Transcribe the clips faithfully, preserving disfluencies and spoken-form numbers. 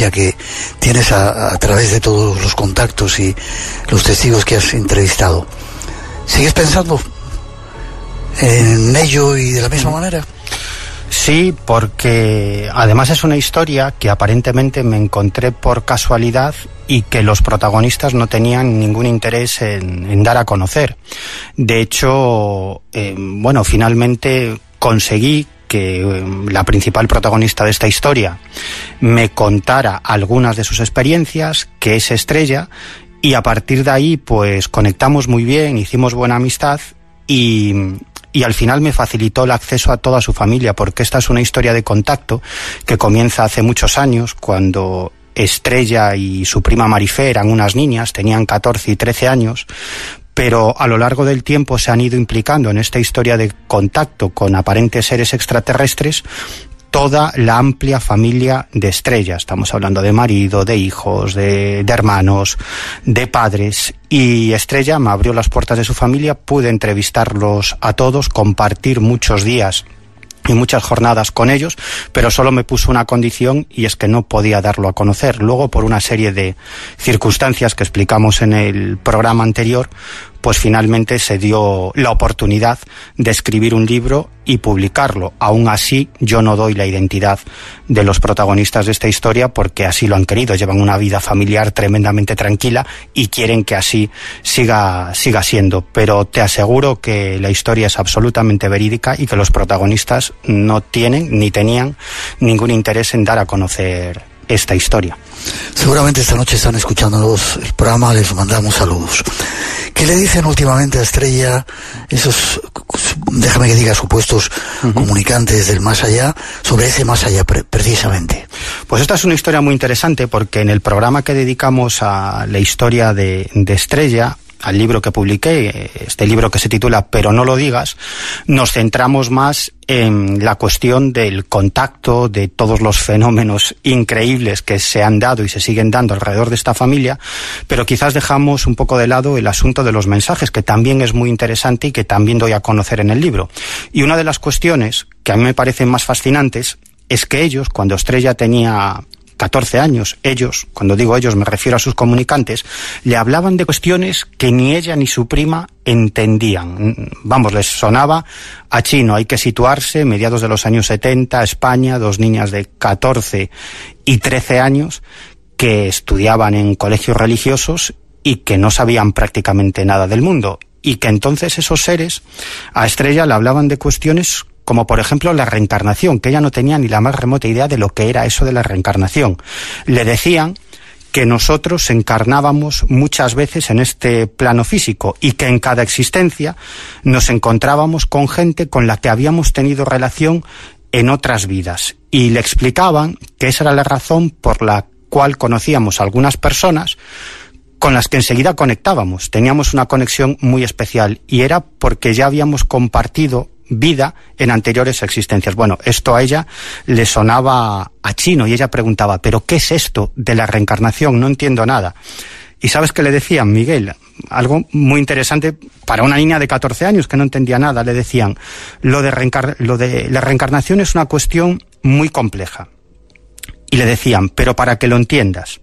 experiencia que tienes a, a través de todos los contactos y los testigos que has entrevistado. ¿Sigues pensando en ello y de la misma manera? Sí, porque además es una historia que aparentemente me encontré por casualidad y que los protagonistas no tenían ningún interés en, en dar a conocer. De hecho, eh, bueno, finalmente conseguí que eh, la principal protagonista de esta historia me contara algunas de sus experiencias, que es Estrella, y a partir de ahí pues conectamos muy bien, hicimos buena amistad y... y al final me facilitó el acceso a toda su familia, porque esta es una historia de contacto que comienza hace muchos años, cuando Estrella y su prima Marifé eran unas niñas, tenían catorce y trece años, pero a lo largo del tiempo se han ido implicando en esta historia de contacto con aparentes seres extraterrestres toda la amplia familia de Estrella. Estamos hablando de marido, de hijos, de, de hermanos, de padres. Y Estrella me abrió las puertas de su familia, pude entrevistarlos a todos, compartir muchos días y muchas jornadas con ellos, pero solo me puso una condición, y es que no podía darlo a conocer. Luego, por una serie de circunstancias que explicamos en el programa anterior, pues finalmente se dio la oportunidad de escribir un libro y publicarlo. Aún así, yo no doy la identidad de los protagonistas de esta historia, porque así lo han querido. Llevan una vida familiar tremendamente tranquila y quieren que así siga, siga siendo. Pero te aseguro que la historia es absolutamente verídica y que los protagonistas no tienen ni tenían ningún interés en dar a conocer esta historia. Seguramente esta noche están escuchándonos el programa, les mandamos saludos. ¿Qué le dicen últimamente a Estrella esos, déjame que diga, supuestos uh-huh. comunicantes del más allá, sobre ese más allá pre- precisamente? Pues esta es una historia muy interesante, porque en el programa que dedicamos a la historia de, de Estrella, al libro que publiqué, este libro que se titula Pero no lo digas, nos centramos más en la cuestión del contacto, de todos los fenómenos increíbles que se han dado y se siguen dando alrededor de esta familia, pero quizás dejamos un poco de lado el asunto de los mensajes, que también es muy interesante y que también doy a conocer en el libro. Y una de las cuestiones que a mí me parecen más fascinantes es que ellos, cuando Estrella tenía catorce años, ellos, cuando digo ellos me refiero a sus comunicantes, le hablaban de cuestiones que ni ella ni su prima entendían. Vamos, les sonaba a chino. Hay que situarse, mediados de los años setenta, España, dos niñas de catorce y trece años que estudiaban en colegios religiosos y que no sabían prácticamente nada del mundo, y que entonces esos seres a Estrella le hablaban de cuestiones como por ejemplo la reencarnación, que ella no tenía ni la más remota idea de lo que era eso de la reencarnación. Le decían que nosotros encarnábamos muchas veces en este plano físico y que en cada existencia nos encontrábamos con gente con la que habíamos tenido relación en otras vidas. Y le explicaban que esa era la razón por la cual conocíamos a algunas personas con las que enseguida conectábamos. Teníamos una conexión muy especial y era porque ya habíamos compartido vida en anteriores existencias. Bueno, esto a ella le sonaba a chino y ella preguntaba, ¿pero qué es esto de la reencarnación? No entiendo nada. ¿Y sabes qué le decían, Miguel? Algo muy interesante para una niña de catorce años que no entendía nada. Le decían, lo de, reencar- lo de la reencarnación es una cuestión muy compleja. Y le decían, pero para que lo entiendas,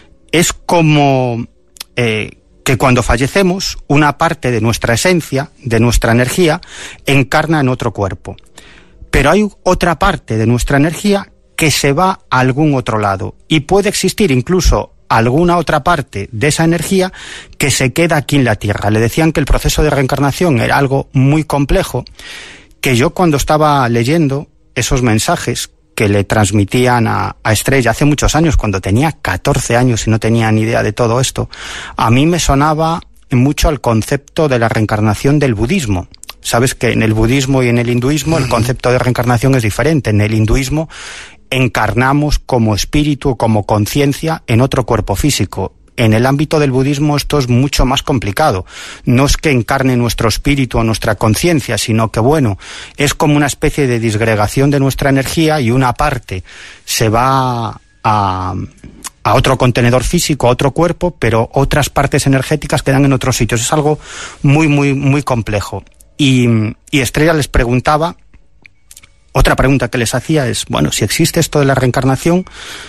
es como eh, que cuando fallecemos, una parte de nuestra esencia, de nuestra energía, encarna en otro cuerpo. Pero hay otra parte de nuestra energía que se va a algún otro lado. Y puede existir incluso alguna otra parte de esa energía que se queda aquí en la Tierra. Le decían que el proceso de reencarnación era algo muy complejo, que yo cuando estaba leyendo esos mensajes que le transmitían a, a Estrella hace muchos años, cuando tenía catorce años y no tenía ni idea de todo esto, a mí me sonaba mucho al concepto de la reencarnación del budismo. Sabes que en el budismo y en el hinduismo el concepto de reencarnación es diferente. En el hinduismo encarnamos como espíritu, como conciencia en otro cuerpo físico. En el ámbito del budismo esto es mucho más complicado. No es que encarne nuestro espíritu o nuestra conciencia, sino que, bueno, es como una especie de disgregación de nuestra energía y una parte se va a, a otro contenedor físico, a otro cuerpo, pero otras partes energéticas quedan en otros sitios. Es algo muy, muy, muy complejo. Y, y Estrella les preguntaba, otra pregunta que les hacía es, bueno, si existe esto de la reencarnación,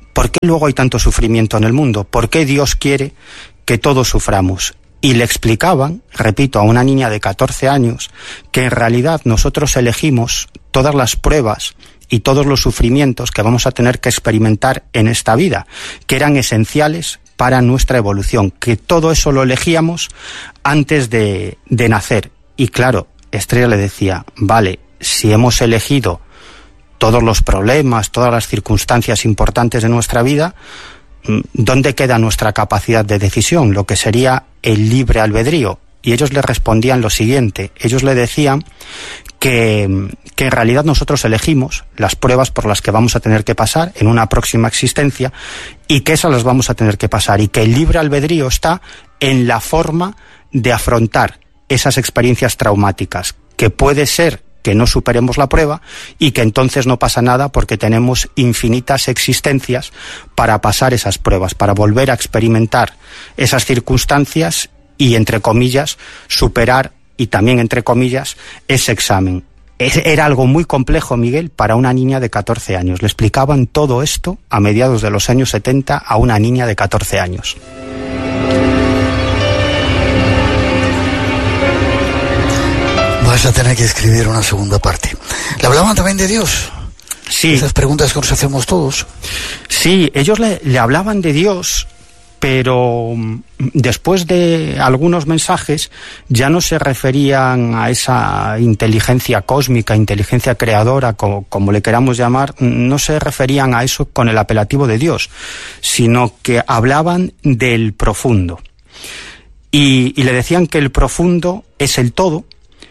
¿por qué luego hay tanto sufrimiento en el mundo? ¿Por qué Dios quiere que todos suframos? Y le explicaban, repito, a una niña de catorce años, que en realidad nosotros elegimos todas las pruebas y todos los sufrimientos que vamos a tener que experimentar en esta vida, que eran esenciales para nuestra evolución, que todo eso lo elegíamos antes de, de nacer. Y claro, Estrella le decía, vale, si hemos elegido todos los problemas, todas las circunstancias importantes de nuestra vida, ¿dónde queda nuestra capacidad de decisión? Lo que sería el libre albedrío. Y ellos le respondían lo siguiente, ellos le decían que, que en realidad nosotros elegimos las pruebas por las que vamos a tener que pasar en una próxima existencia y que esas las vamos a tener que pasar y que el libre albedrío está en la forma de afrontar esas experiencias traumáticas, que puede ser que no superemos la prueba y que entonces no pasa nada porque tenemos infinitas existencias para pasar esas pruebas, para volver a experimentar esas circunstancias y, entre comillas, superar, y también entre comillas, ese examen. Era algo muy complejo, Miguel, para una niña de catorce años. Le explicaban todo esto a mediados de los años setenta a una niña de catorce años. Vas a tener que escribir una segunda parte. ¿Le hablaban también de Dios? Sí. Esas preguntas que nos hacemos todos. Sí, ellos le, le hablaban de Dios, pero después de algunos mensajes ya no se referían a esa inteligencia cósmica, inteligencia creadora, como, como le queramos llamar, no se referían a eso con el apelativo de Dios, sino que hablaban del profundo. Y, y le decían que el profundo es el todo,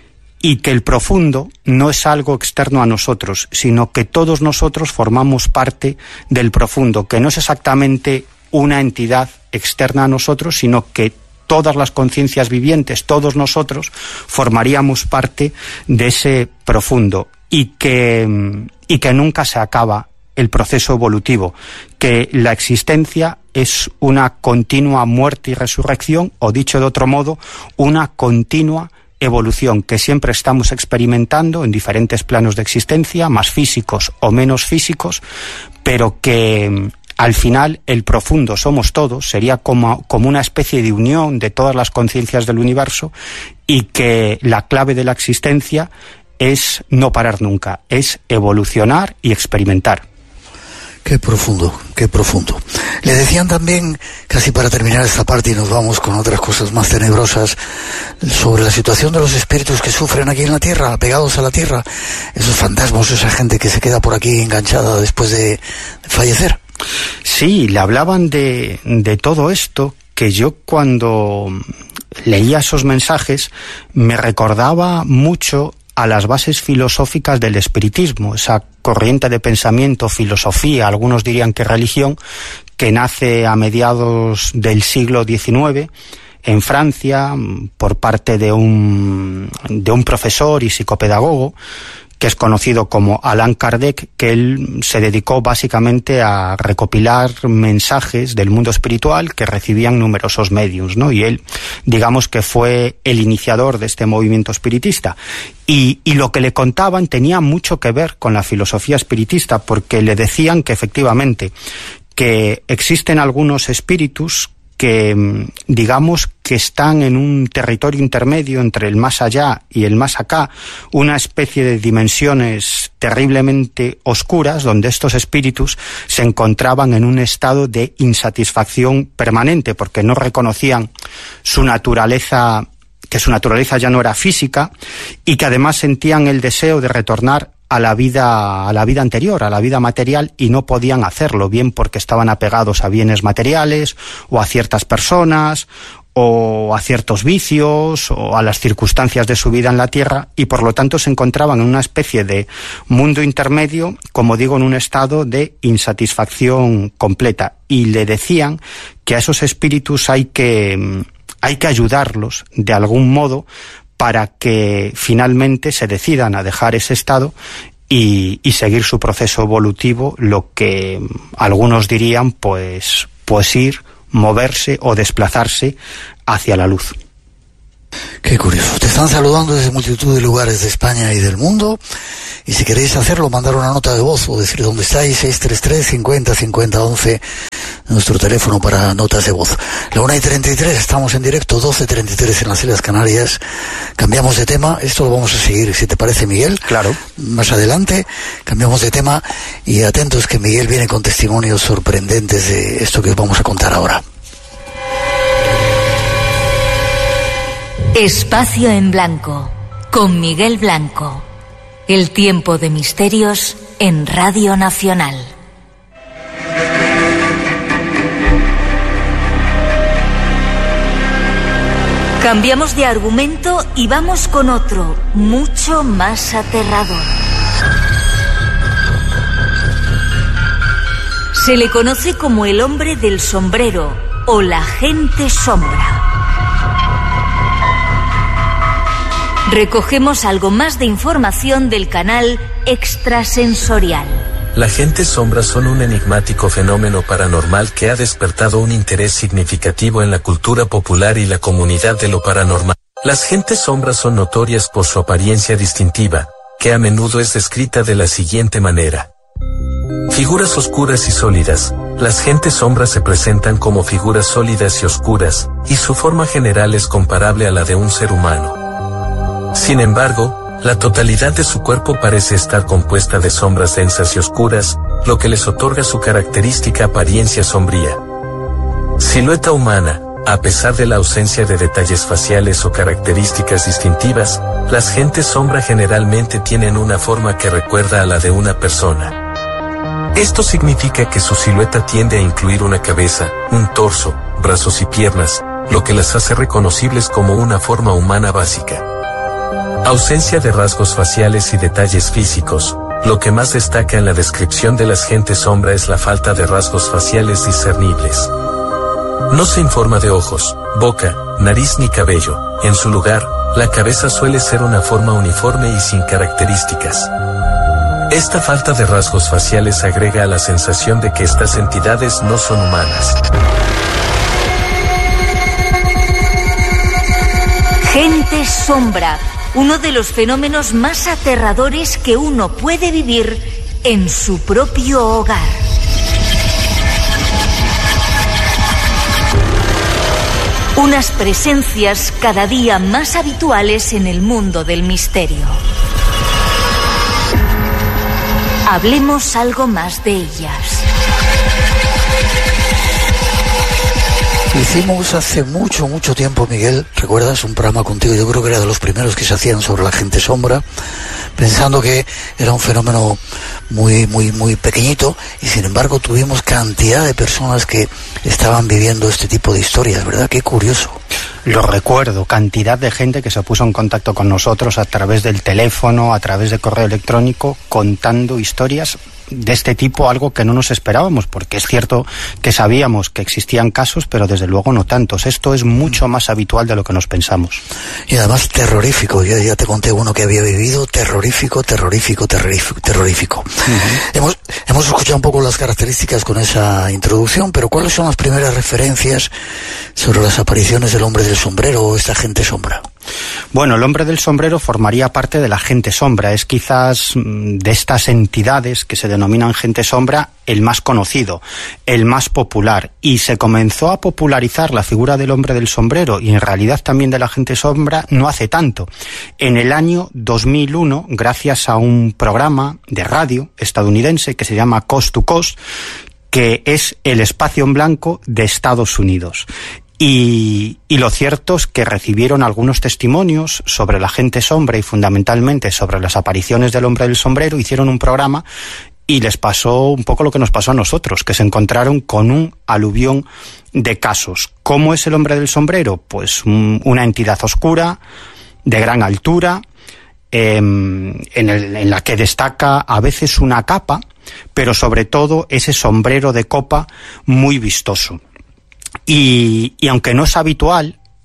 y que el profundo no es algo externo a nosotros, sino que todos nosotros formamos parte del profundo, que no es exactamente una entidad externa a nosotros, sino que todas las conciencias vivientes, todos nosotros, formaríamos parte de ese profundo y que, y que nunca se acaba el proceso evolutivo, que la existencia es una continua muerte y resurrección, o dicho de otro modo, una continua evolución que siempre estamos experimentando en diferentes planos de existencia, más físicos o menos físicos, pero que al final el profundo somos todos, sería como, como una especie de unión de todas las conciencias del universo, y que la clave de la existencia es no parar nunca, es evolucionar y experimentar. Qué profundo, qué profundo. Le decían también, casi para terminar esta parte y nos vamos con otras cosas más tenebrosas, sobre la situación de los espíritus que sufren aquí en la tierra, pegados a la tierra, esos fantasmas, esa gente que se queda por aquí enganchada después de fallecer. Sí, le hablaban de, de todo esto, que yo cuando leía esos mensajes me recordaba mucho a las bases filosóficas del espiritismo, esa corriente de pensamiento, filosofía, algunos dirían que religión, que nace a mediados del siglo diecinueve en Francia por parte de un, de un profesor y psicopedagogo que es conocido como Allan Kardec, que él se dedicó básicamente a recopilar mensajes del mundo espiritual que recibían numerosos médiums, ¿no? Y él, digamos que fue el iniciador de este movimiento espiritista. Y, y lo que le contaban tenía mucho que ver con la filosofía espiritista, porque le decían que efectivamente que existen algunos espíritus que, digamos, que están en un territorio intermedio entre el más allá y el más acá, una especie de dimensiones terriblemente oscuras, donde estos espíritus se encontraban en un estado de insatisfacción permanente, porque no reconocían su naturaleza, que su naturaleza ya no era física, y que además sentían el deseo de retornar a la vida, a la vida anterior, a la vida material, y no podían hacerlo, bien porque estaban apegados a bienes materiales, o a ciertas personas, o a ciertos vicios, o a las circunstancias de su vida en la tierra, y por lo tanto se encontraban en una especie de mundo intermedio, como digo, en un estado de insatisfacción completa. Y le decían que a esos espíritus hay que, hay que ayudarlos de algún modo, para que finalmente se decidan a dejar ese estado y, y seguir su proceso evolutivo, lo que algunos dirían, pues, pues ir, moverse o desplazarse hacia la luz. Qué curioso. Te están saludando desde multitud de lugares de España y del mundo. Y si queréis hacerlo, mandar una nota de voz o decir dónde estáis, seis tres tres, cincuenta, cincuenta, once, nuestro teléfono para notas de voz. La una y treinta y tres, estamos en directo, doce treinta y tres en las Islas Canarias. Cambiamos de tema, esto lo vamos a seguir, si te parece, Miguel. Claro. Más adelante, cambiamos de tema y atentos que Miguel viene con testimonios sorprendentes de esto que os vamos a contar ahora. Espacio en Blanco, con Miguel Blanco. El tiempo de misterios en Radio Nacional. Cambiamos de argumento y vamos con otro, mucho más aterrador. Se le conoce como el hombre del sombrero o la gente sombra. Recogemos algo más de información del canal Extrasensorial. La gente sombra son un enigmático fenómeno paranormal que ha despertado un interés significativo en la cultura popular y la comunidad de lo paranormal. Las gentes sombras son notorias por su apariencia distintiva, que a menudo es descrita de la siguiente manera. Figuras oscuras y sólidas. Las gentes sombras se presentan como figuras sólidas y oscuras, y su forma general es comparable a la de un ser humano. Sin embargo, la totalidad de su cuerpo parece estar compuesta de sombras densas y oscuras, lo que les otorga su característica apariencia sombría. Silueta humana. A pesar de la ausencia de detalles faciales o características distintivas, las gentes sombra generalmente tienen una forma que recuerda a la de una persona. Esto significa que su silueta tiende a incluir una cabeza, un torso, brazos y piernas, lo que las hace reconocibles como una forma humana básica. Ausencia de rasgos faciales y detalles físicos. Lo que más destaca en la descripción de las gentes sombra es la falta de rasgos faciales discernibles. No se informa de ojos, boca, nariz ni cabello. En su lugar, la cabeza suele ser una forma uniforme y sin características. Esta falta de rasgos faciales agrega a la sensación de que estas entidades no son humanas. Gente sombra. Uno de los fenómenos más aterradores que uno puede vivir en su propio hogar. Unas presencias cada día más habituales en el mundo del misterio. Hablemos algo más de ellas. Hicimos hace mucho, mucho tiempo, Miguel, ¿recuerdas? Un programa contigo, yo creo que era de los primeros que se hacían sobre la gente sombra, pensando que era un fenómeno muy, muy, muy pequeñito, y sin embargo tuvimos cantidad de personas que estaban viviendo este tipo de historias, ¿verdad? Qué curioso. Lo recuerdo, cantidad de gente que se puso en contacto con nosotros a través del teléfono, a través de correo electrónico, contando historias de este tipo, algo que no nos esperábamos, porque es cierto que sabíamos que existían casos, pero desde luego no tantos. Esto es mucho más habitual de lo que nos pensamos. Y además terrorífico. Yo ya te conté uno que había vivido, terrorífico, terrorífico, terrorífico. terrorífico. Uh-huh. Hemos, hemos escuchado un poco las características con esa introducción, pero ¿cuáles son las primeras referencias sobre las apariciones del hombre del sombrero o esta gente sombra? Bueno, el hombre del sombrero formaría parte de la gente sombra. Es quizás de estas entidades que se denominan gente sombra el más conocido, el más popular. Y se comenzó a popularizar la figura del hombre del sombrero y en realidad también de la gente sombra no hace tanto. En el año dos mil uno, gracias a un programa de radio estadounidense que se llama Coast to Coast, que es el espacio en blanco de Estados Unidos. Y, y lo cierto es que recibieron algunos testimonios sobre la gente sombra y fundamentalmente sobre las apariciones del hombre del sombrero, hicieron un programa y les pasó un poco lo que nos pasó a nosotros, que se encontraron con un aluvión de casos. ¿Cómo es el hombre del sombrero? Pues un, una entidad oscura, de gran altura, eh, en, el, en la que destaca a veces una capa, pero sobre todo ese sombrero de copa muy vistoso. Y, y aunque no es habitual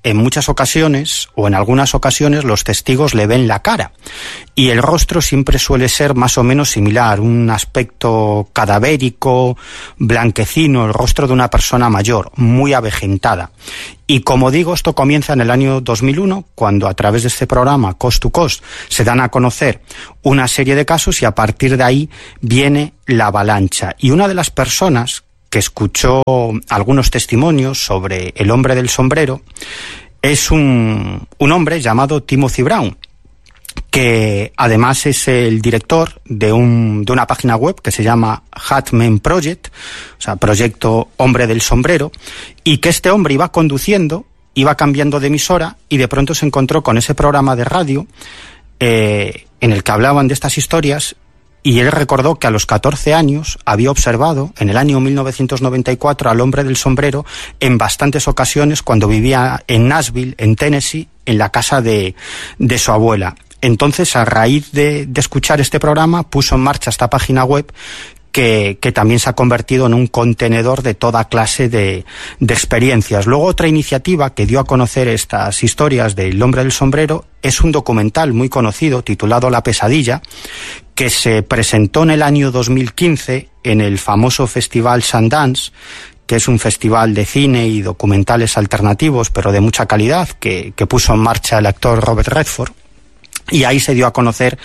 en muchas ocasiones, o en algunas ocasiones, los testigos le ven la cara. Y el rostro siempre suele ser más o menos similar, un aspecto cadavérico, blanquecino, el rostro de una persona mayor, muy avejentada. Y como digo, esto comienza en el año dos mil uno, cuando a través de este programa Coast to Coast se dan a conocer una serie de casos y a partir de ahí viene la avalancha. Y una de las personas que escuchó algunos testimonios sobre el hombre del sombrero es un, un hombre llamado Timothy Brown, que además es el director de, un, de una página web que se llama Hat Man Project, o sea, Proyecto Hombre del Sombrero, y que este hombre iba conduciendo, iba cambiando de emisora y de pronto se encontró con ese programa de radio eh, en el que hablaban de estas historias. Y él recordó que a los catorce años había observado, en el año mil novecientos noventa y cuatro, al hombre del sombrero en bastantes ocasiones cuando vivía en Nashville, en Tennessee, en la casa de, de su abuela. Entonces, a raíz de, de escuchar este programa, puso en marcha esta página web que, que también se ha convertido en un contenedor de toda clase de, de experiencias. Luego, otra iniciativa que dio a conocer estas historias del hombre del sombrero es un documental muy conocido titulado La Pesadilla, que se presentó en el año dos mil quince en el famoso Festival Sundance, que es un festival de cine y documentales alternativos, pero de mucha calidad, que, que puso en marcha el actor Robert Redford. Y ahí se dio a conocer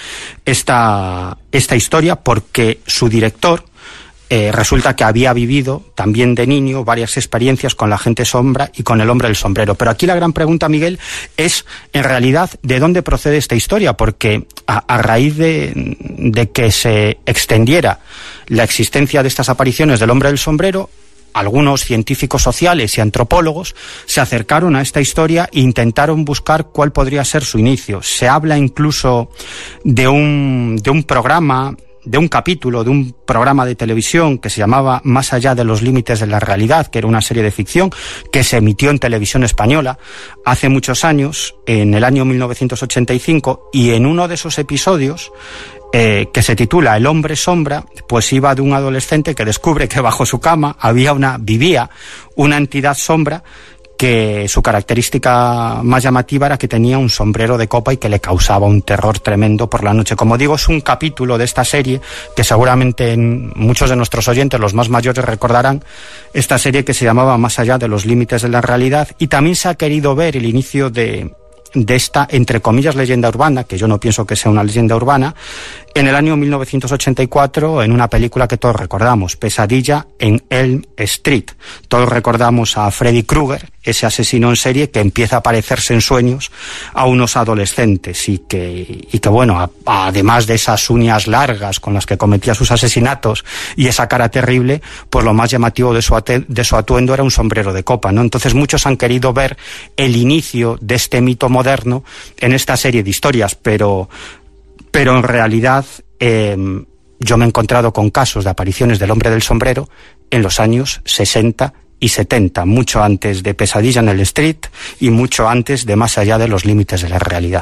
esta, esta historia porque su director eh, resulta que había vivido también de niño varias experiencias con la gente sombra y con el hombre del sombrero. Pero aquí la gran pregunta, Miguel, es en realidad de dónde procede esta historia, porque a, a raíz de, de que se extendiera la existencia de estas apariciones del hombre del sombrero, algunos científicos sociales y antropólogos se acercaron a esta historia e intentaron buscar cuál podría ser su inicio. Se habla incluso de un, de un programa, de un capítulo, de un programa de televisión que se llamaba Más allá de los límites de la realidad, que era una serie de ficción que se emitió en televisión española hace muchos años, en el año mil novecientos ochenta y cinco, y en uno de esos episodios, Eh, que se titula El hombre sombra, pues iba de un adolescente que descubre que bajo su cama había una, vivía una entidad sombra que su característica más llamativa era que tenía un sombrero de copa y que le causaba un terror tremendo por la noche. Como digo, es un capítulo de esta serie que seguramente muchos de nuestros oyentes, los más mayores, recordarán, esta serie que se llamaba Más allá de los límites de la realidad, y también se ha querido ver el inicio de de esta, entre comillas, leyenda urbana, que yo no pienso que sea una leyenda urbana, en el año mil novecientos ochenta y cuatro, en una película que todos recordamos, Pesadilla en Elm Street. Todos recordamos a Freddy Krueger, ese asesino en serie que empieza a aparecerse en sueños a unos adolescentes y que, y que bueno, a, a, además de esas uñas largas con las que cometía sus asesinatos y esa cara terrible, pues lo más llamativo de su, ate, de su atuendo era un sombrero de copa, ¿no? Entonces muchos han querido ver el inicio de este mito moderno en esta serie de historias, pero, pero en realidad eh, yo me he encontrado con casos de apariciones del hombre del sombrero en los años sesenta y setenta, mucho antes de Pesadilla en el Street y mucho antes de Más allá de los límites de la realidad.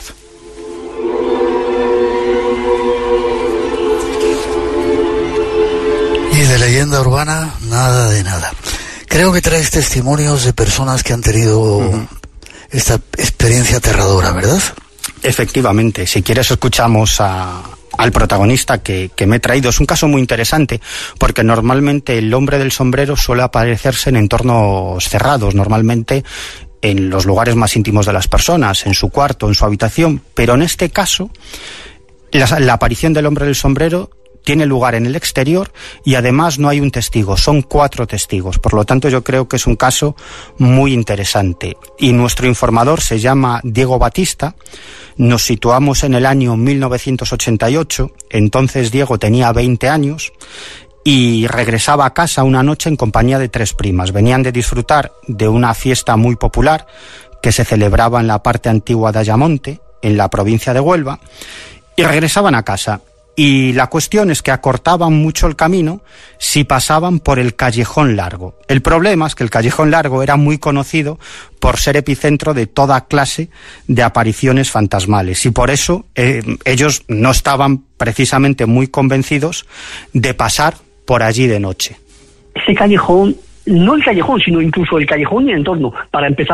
Y de leyenda urbana, nada de nada. Creo que traes testimonios de personas que han tenido uh-huh. esta experiencia aterradora, ¿verdad? Efectivamente. Si quieres escuchamos a... al protagonista que, que me he traído. Es un caso muy interesante porque normalmente el hombre del sombrero suele aparecerse en entornos cerrados, normalmente en los lugares más íntimos de las personas, en su cuarto, en su habitación, pero en este caso la, la aparición del hombre del sombrero tiene lugar en el exterior y además no hay un testigo, son cuatro testigos. Por lo tanto, yo creo que es un caso muy interesante. Y nuestro informador se llama Diego Batista. Nos situamos en el año mil novecientos ochenta y ocho. Entonces Diego tenía veinte años y regresaba a casa una noche en compañía de tres primas. Venían de disfrutar de una fiesta muy popular que se celebraba en la parte antigua de Ayamonte, en la provincia de Huelva, y regresaban a casa. Y la cuestión es que acortaban mucho el camino si pasaban por el Callejón Largo. El problema es que el Callejón Largo era muy conocido por ser epicentro de toda clase de apariciones fantasmales y por eso eh, ellos no estaban precisamente muy convencidos de pasar por allí de noche. Ese callejón, no el callejón, sino incluso el callejón y el entorno, para empezar,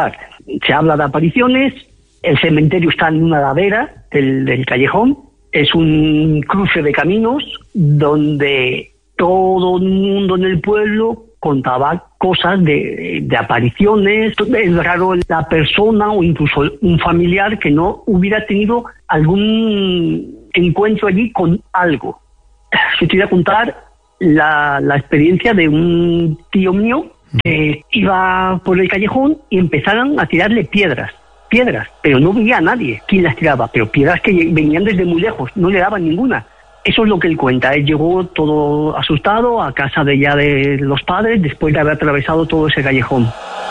Se habla de apariciones, el cementerio está en una ladera del, del callejón, es un cruce de caminos donde todo el mundo en el pueblo contaba cosas de, de apariciones. Es raro la persona o incluso un familiar que no hubiera tenido algún encuentro allí con algo. Yo te voy a contar la, la experiencia de un tío mío que iba por el callejón y empezaron a tirarle piedras, piedras, pero no veía a nadie quien las tiraba, pero piedras que venían desde muy lejos, no le daban ninguna. Eso es lo que él cuenta. Él llegó todo asustado a casa de ya de los padres después de haber atravesado todo ese callejón.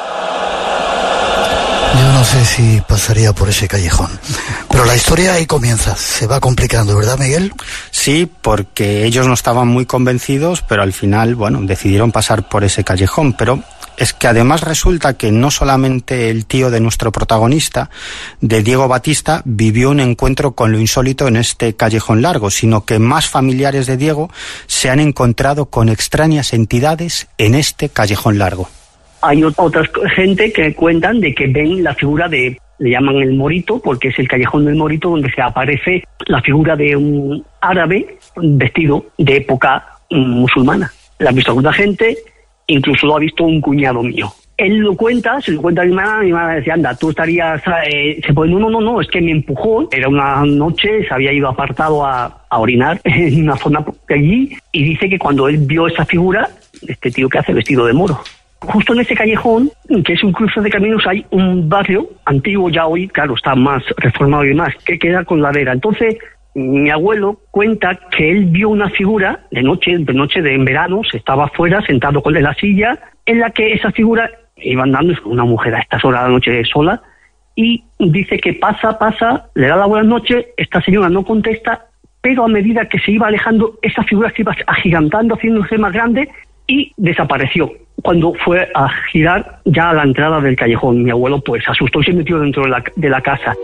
Yo no sé si pasaría por ese callejón, pero la historia ahí comienza, se va complicando, ¿verdad, Miguel? Sí, porque ellos no estaban muy convencidos, pero al final, bueno, decidieron pasar por ese callejón, pero es que además resulta que no solamente el tío de nuestro protagonista, de Diego Batista, vivió un encuentro con lo insólito en este callejón largo, sino que más familiares de Diego se han encontrado con extrañas entidades en este callejón largo. Hay otra gente que cuentan de que ven la figura de, le llaman el Morito, porque es el callejón del Morito donde se aparece la figura de un árabe vestido de época musulmana. La ha visto alguna gente, incluso lo ha visto un cuñado mío. Él lo cuenta, se lo cuenta a mi mamá, mi mamá decía, anda, tú estarías... Eh, se pone, no, no, no, no, es que me empujó, era una noche, se había ido apartado a, a orinar en una zona de allí, y dice que cuando él vio esa figura, este tío que hace vestido de moro. Justo en ese callejón, que es un cruce de caminos, hay un barrio antiguo, ya hoy, claro, está más reformado y demás, que queda con ladera. Entonces, mi abuelo cuenta que él vio una figura de noche, de noche de en verano, se estaba afuera sentado con la silla, en la que esa figura iba andando, es una mujer a estas horas de la noche sola, y dice que pasa, pasa, le da la buena noche, esta señora no contesta, pero a medida que se iba alejando, esa figura se iba agigantando, haciéndose más grande, y desapareció. Cuando fue a girar ya a la entrada del callejón, mi abuelo pues asustó y se metió dentro de la, de la casa.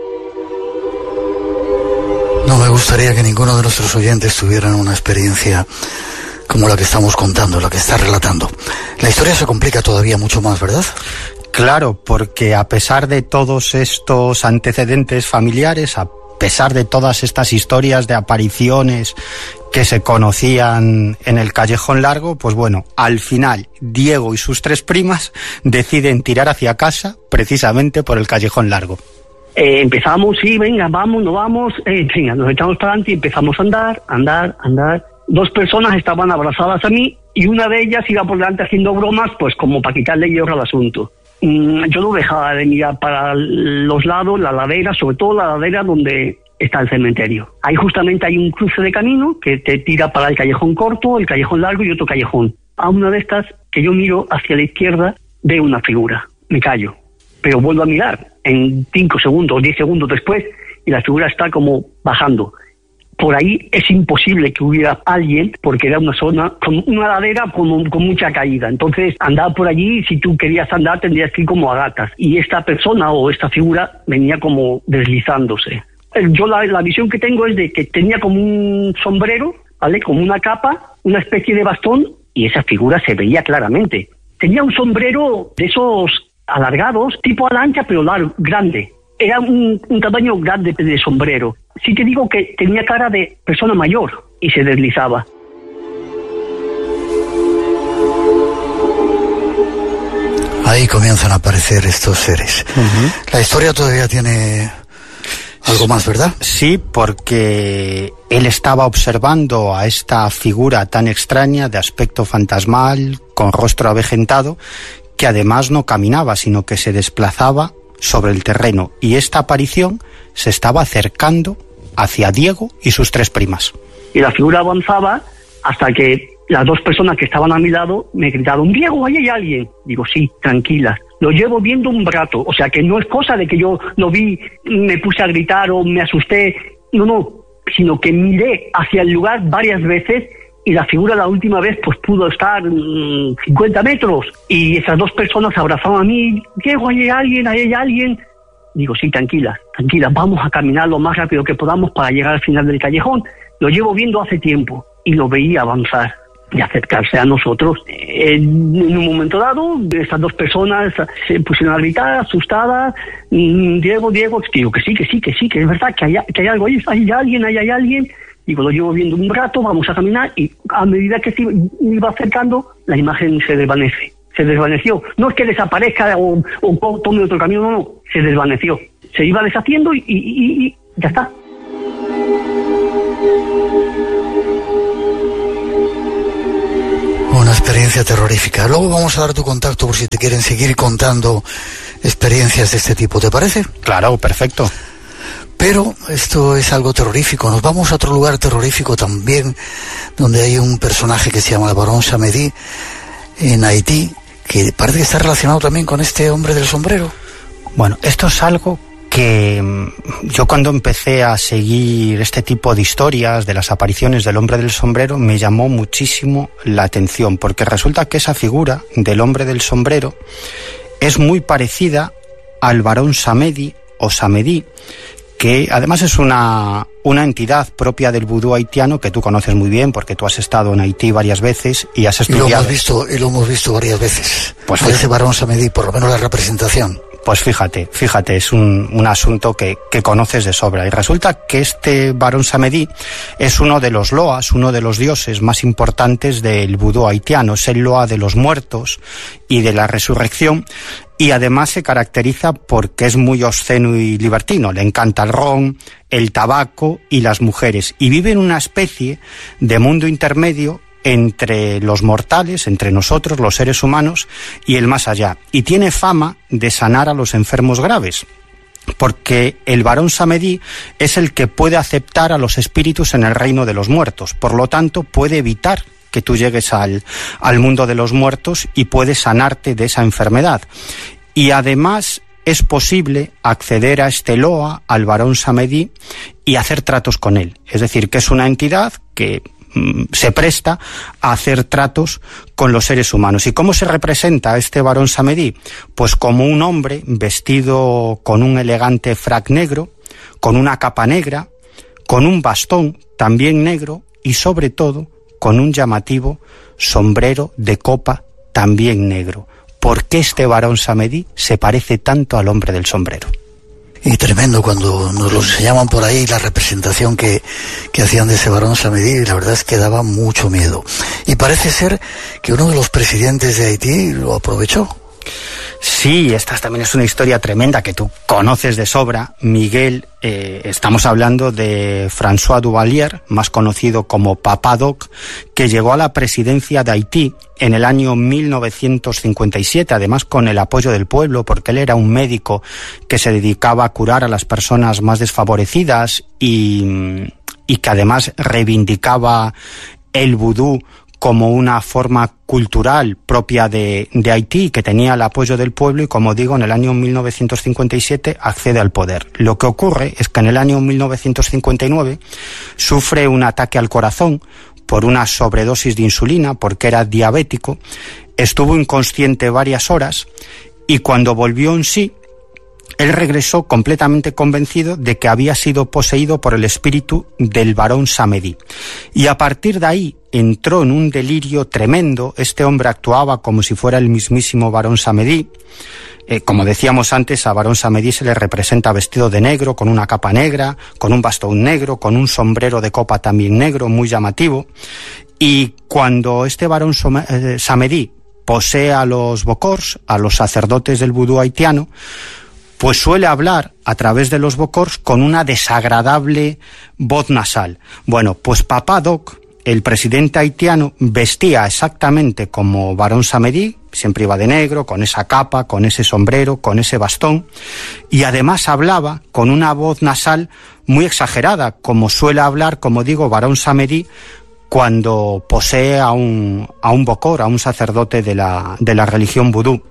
No me gustaría que ninguno de nuestros oyentes tuvieran una experiencia como la que estamos contando, la que está relatando. La historia se complica todavía mucho más, ¿verdad? Claro, porque a pesar de todos estos antecedentes familiares, a pesar de todas estas historias de apariciones que se conocían en el callejón largo, pues bueno, al final Diego y sus tres primas deciden tirar hacia casa precisamente por el callejón largo. Eh, empezamos, sí, venga, vamos, no vamos, eh, venga, nos echamos para adelante y empezamos a andar, andar, andar. Dos personas estaban abrazadas a mí y una de ellas iba por delante haciendo bromas, pues como para quitarle hierro al asunto. Mm, yo no dejaba de mirar para los lados, la ladera, sobre todo la ladera donde está el cementerio. Ahí justamente hay un cruce de camino que te tira para el callejón corto, el callejón largo y otro callejón. A una de estas que yo miro hacia la izquierda, veo una figura, me callo, pero vuelvo a mirar en cinco segundos, diez segundos después, y la figura está como bajando. Por ahí es imposible que hubiera alguien, porque era una zona, con una ladera con, con mucha caída. Entonces, andar por allí, si tú querías andar, tendrías que ir como a gatas. Y esta persona o esta figura venía como deslizándose. Yo la, la visión que tengo es de que tenía como un sombrero, ¿vale? Como una capa, una especie de bastón, y esa figura se veía claramente. Tenía un sombrero de esos alargados, tipo a la ancha, pero largo, grande. Era un, un tamaño grande de sombrero. Sí te digo que tenía cara de persona mayor y se deslizaba. Ahí comienzan a aparecer estos seres. Uh-huh. La historia todavía tiene algo más, ¿verdad? Sí, porque él estaba observando a esta figura tan extraña, de aspecto fantasmal, con rostro avejentado, que además no caminaba, sino que se desplazaba sobre el terreno, y esta aparición se estaba acercando hacia Diego y sus tres primas. Y la figura avanzaba hasta que las dos personas que estaban a mi lado me gritaron: Diego, ahí hay alguien. Digo, sí, tranquila, lo llevo viendo un rato, o sea que no es cosa de que yo lo vi, me puse a gritar o me asusté, no, no, sino que miré hacia el lugar varias veces y la figura la última vez pues pudo estar mmm, cincuenta metros y esas dos personas abrazaban a mí. Diego, ahí hay alguien, ahí hay alguien. Digo, sí, tranquila, tranquila, vamos a caminar lo más rápido que podamos para llegar al final del callejón. Lo llevo viendo hace tiempo y lo veía avanzar. de acercarse a nosotros. En un momento dado, estas dos personas se pusieron a gritar, asustadas. Diego, Diego, digo que sí, que sí, que sí, que es verdad, que hay, que hay algo ahí, hay alguien, hay, hay alguien. Digo, lo llevo viendo un rato, vamos a caminar, y a medida que se iba acercando, la imagen se desvanece. Se desvaneció. No es que desaparezca o, o tome otro camino, no, no, se desvaneció. Se iba deshaciendo y, y, y, y ya está. Una experiencia terrorífica. Luego vamos a dar tu contacto por si te quieren seguir contando experiencias de este tipo, ¿te parece? Claro, perfecto. Pero esto es algo terrorífico. Nos vamos a otro lugar terrorífico también, donde hay un personaje que se llama el Barón Samedi, en Haití, que parece que está relacionado también con este hombre del sombrero. Bueno, esto es algo que yo cuando empecé a seguir este tipo de historias de las apariciones del hombre del sombrero me llamó muchísimo la atención, porque resulta que esa figura del hombre del sombrero es muy parecida al Barón Samedi o Samedi, que además es una, una entidad propia del vudú haitiano que tú conoces muy bien porque tú has estado en Haití varias veces y has estudiado. Y lo hemos visto, y lo hemos visto varias veces. Pues a ese Barón Samedi, por lo menos la representación. Pues fíjate, fíjate, es un, un asunto que, que conoces de sobra. Y resulta que este Barón Samedi es uno de los loas, uno de los dioses más importantes del vudú haitiano. Es el loa de los muertos y de la resurrección. Y además se caracteriza porque es muy obsceno y libertino. Le encanta el ron, el tabaco y las mujeres. Y vive en una especie de mundo intermedio entre los mortales, entre nosotros, los seres humanos, y el más allá. Y tiene fama de sanar a los enfermos graves, porque el Barón Samedi es el que puede aceptar a los espíritus en el reino de los muertos. Por lo tanto, puede evitar que tú llegues al, al mundo de los muertos y puede sanarte de esa enfermedad. Y además es posible acceder a este loa, al Barón Samedi, y hacer tratos con él. Es decir, que es una entidad que se presta a hacer tratos con los seres humanos. ¿Y cómo se representa a este Barón Samedi? Pues como un hombre vestido con un elegante frac negro, con una capa negra, con un bastón también negro y sobre todo con un llamativo sombrero de copa también negro. ¿Por qué este Barón Samedi se parece tanto al hombre del sombrero? Y tremendo cuando nos lo enseñaban por ahí, la representación que, que hacían de ese Barón Samedi, la verdad es que daba mucho miedo. Y parece ser que uno de los presidentes de Haití lo aprovechó. Sí, esta también es una historia tremenda que tú conoces de sobra, Miguel. Eh, estamos hablando de François Duvalier, más conocido como Papa Doc, que llegó a la presidencia de Haití en el año mil novecientos cincuenta y siete, además con el apoyo del pueblo, porque él era un médico que se dedicaba a curar a las personas más desfavorecidas y, y que además reivindicaba el vudú como una forma cultural propia de, de Haití, que tenía el apoyo del pueblo, y como digo, en el año mil novecientos cincuenta y siete accede al poder. Lo que ocurre es que en el año mil novecientos cincuenta y nueve sufre un ataque al corazón por una sobredosis de insulina, porque era diabético, estuvo inconsciente varias horas, y cuando volvió en sí, él regresó completamente convencido de que había sido poseído por el espíritu del Barón Samedi. Y a partir de ahí entró en un delirio tremendo. Este hombre actuaba como si fuera el mismísimo Barón Samedi. Eh, como decíamos antes, a Barón Samedi se le representa vestido de negro, con una capa negra, con un bastón negro, con un sombrero de copa también negro, muy llamativo. Y cuando este Barón Samedi posee a los bokors, a los sacerdotes del vudú haitiano, pues suele hablar a través de los bokors con una desagradable voz nasal. Bueno, pues Papa Doc, el presidente haitiano, vestía exactamente como Barón Samedi, siempre iba de negro, con esa capa, con ese sombrero, con ese bastón, y además hablaba con una voz nasal muy exagerada, como suele hablar, como digo, Barón Samedi cuando posee a un, a un bokor, a un sacerdote de la, de la religión vudú.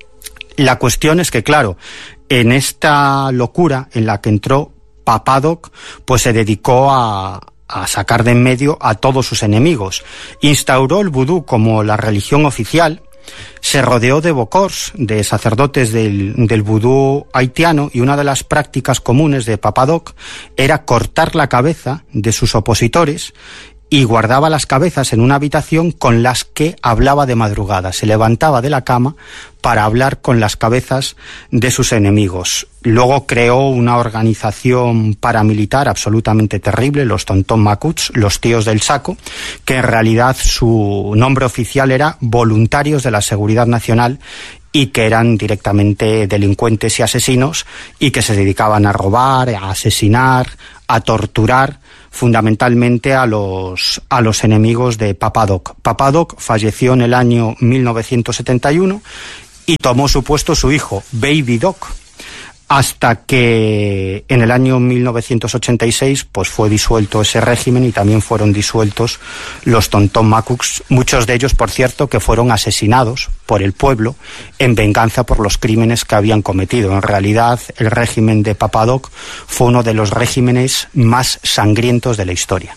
La cuestión es que, claro, en esta locura en la que entró Papa Doc, pues se dedicó a, a sacar de en medio a todos sus enemigos. Instauró el vudú como la religión oficial, se rodeó de bokors, de sacerdotes del, del vudú haitiano, y una de las prácticas comunes de Papa Doc era cortar la cabeza de sus opositores y guardaba las cabezas en una habitación con las que hablaba de madrugada. Se levantaba de la cama para hablar con las cabezas de sus enemigos. Luego creó una organización paramilitar absolutamente terrible, los Tontón Macuts, los tíos del saco, que en realidad su nombre oficial era Voluntarios de la Seguridad Nacional, y que eran directamente delincuentes y asesinos, y que se dedicaban a robar, a asesinar, a torturar, fundamentalmente a los, a los enemigos de Papa Doc. Papa Doc falleció en el año mil novecientos setenta y uno y tomó su puesto su hijo, Baby Doc, hasta que en el año mil novecientos ochenta y seis pues fue disuelto ese régimen y también fueron disueltos los Tontón Macuts, muchos de ellos, por cierto, que fueron asesinados por el pueblo en venganza por los crímenes que habían cometido. En realidad, el régimen de Papa Doc fue uno de los regímenes más sangrientos de la historia.